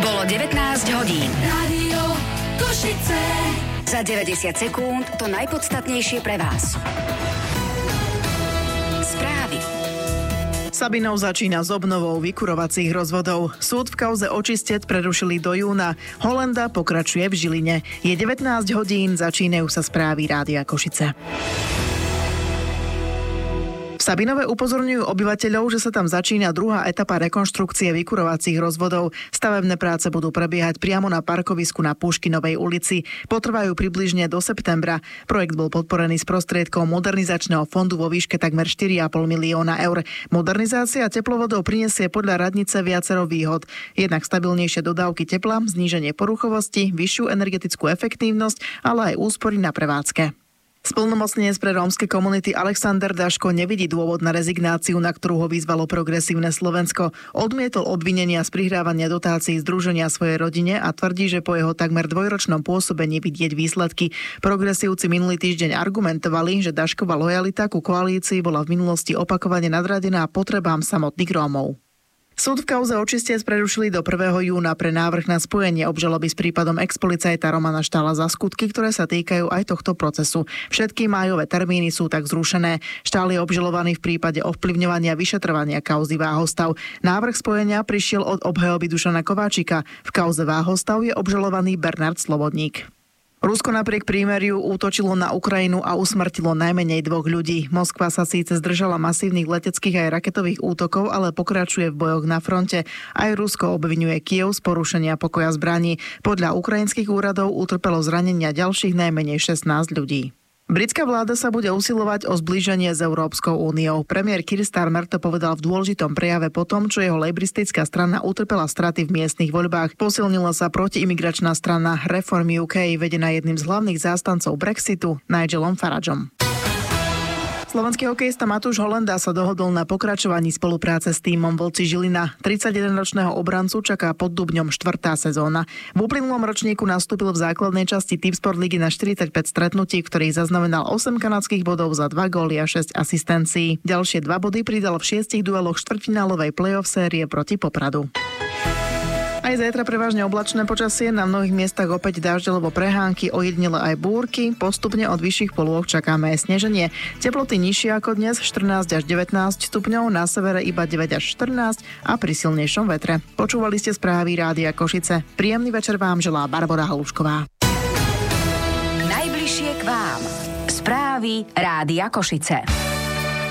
Bolo 19 hodín. Rádio Košice. Za 90 sekúnd to najpodstatnejšie pre vás. Správy. Sabinov začína s obnovou vykurovacích rozvodov. Súd v kauze Očistec prerušili do júna. Holenda pokračuje v Žiline. Je 19 hodín, začínajú sa správy Rádia Košice. V Sabinove upozorňujú obyvateľov, že sa tam začína druhá etapa rekonštrukcie vykurovacích rozvodov. Stavebné práce budú prebiehať priamo na parkovisku na Puškinovej ulici. Potrvajú približne do septembra. Projekt bol podporený z prostriedkov modernizačného fondu vo výške takmer 4,5 milióna eur. Modernizácia teplovodov prinesie podľa radnice viacero výhod. Jednak stabilnejšie dodávky tepla, zníženie poruchovosti, vyššiu energetickú efektívnosť, ale aj úspory na prevádzke. Splnomocnenec pre rómske komunity Alexander Daško nevidí dôvod na rezignáciu, na ktorú ho vyzvalo Progresívne Slovensko. Odmietol obvinenia z prihrávania dotácií združenia svojej rodine a tvrdí, že po jeho takmer dvojročnom pôsobení vidieť výsledky. Progresívci minulý týždeň argumentovali, že Daškova lojalita ku koalícii bola v minulosti opakovane nadradená potrebám samotných Rómov. Súd v kauze Očistec prerušili do 1. júna pre návrh na spojenie obžaloby s prípadom expolicajta Romana Štála za skutky, ktoré sa týkajú aj tohto procesu. Všetky májové termíny sú tak zrušené. Štál je obžalovaný v prípade ovplyvňovania vyšetrovania kauzy Váhostav. Návrh spojenia prišiel od obhajoby Dušana Kováčika. V kauze Váhostav je obžalovaný Bernard Slobodník. Rusko napriek prímeriu útočilo na Ukrajinu a usmrtilo najmenej 2 ľudí. Moskva sa síce zdržala masívnych leteckých aj raketových útokov, ale pokračuje v bojoch na fronte. Aj Rusko obviňuje Kyjev z porušenia pokoja zbraní. Podľa ukrajinských úradov utrpelo zranenia ďalších najmenej 16 ľudí. Britská vláda sa bude usilovať o zblíženie s Európskou úniou. Premiér Keir Starmer to povedal v dôležitom prejave po tom, čo jeho lejbristická strana utrpela straty v miestnych voľbách. Posilnila sa protiimigračná strana Reform UK, vedená jedným z hlavných zástancov Brexitu, Nigelom Farageom. Slovenský hokejista Matúš Holenda sa dohodol na pokračovaní spolupráce s tímom Vlci Žilina. 31-ročného obrancu čaká pod Dubňom 4. sezóna. V uplynulom ročníku nastúpil v základnej časti Tipsport ligy na 45 stretnutí, v ktorých zaznamenal 8 kanadských bodov za 2 góly a 6 asistencií. Ďalšie 2 body pridal v 6 dueloch štvrťfinálovej play-off série proti Popradu. Aj zajtra prevažne oblačné počasie, na mnohých miestach opäť dážď alebo prehánky, ojedinele aj búrky, postupne od vyšších polôch čakáme aj sneženie. Teploty nižšie ako dnes, 14 až 19 stupňov, na severe iba 9 až 14 a pri silnejšom vetre. Počúvali ste správy Rádia Košice. Príjemný večer vám želá Barbora Halušková. Najbližšie k vám. Správy Rádia Košice.